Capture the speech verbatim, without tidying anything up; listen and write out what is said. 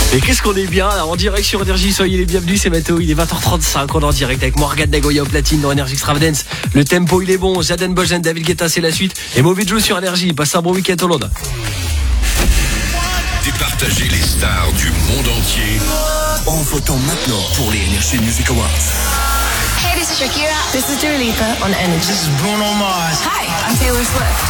Et qu'est-ce qu'on est bien là, en direct sur Énergie, soyez les bienvenus, c'est Mathéo, il est vingt heures trente-cinq, on est en direct avec Morgane Nagoya au platine dans Énergie Extravagance. Le tempo il est bon, Jaden Bojen, David Guetta c'est la suite, et Mauvais Joe sur Énergie, passe un bon week-end au Londres. Départagez les stars du monde entier en votant maintenant pour les Energy Music Awards. Hey, this is Shakira. This is Dua Lipa on Energy. This is Bruno Mars. Hi, I'm Taylor Swift.